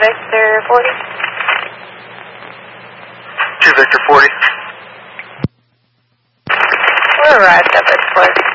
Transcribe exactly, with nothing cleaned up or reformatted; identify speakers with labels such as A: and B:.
A: Victor forty.
B: two Victor forty.
A: We're arrived up at Split.